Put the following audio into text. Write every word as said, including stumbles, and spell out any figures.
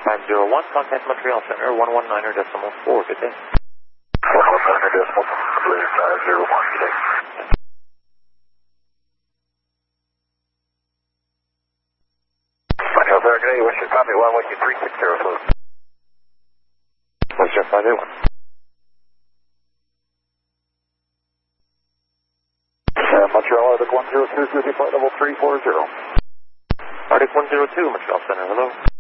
five zero one, contact Montreal Center, one one nine decimal four, good day. one one nine decimal four, clear five zero one, good day. Montreal Center, good day, Western five eight one, one two three six zero, close. Western five eight one. Uh, Montreal Arctic one zero two, good day, flight level three four zero. Arctic one zero two, Montreal Center, hello.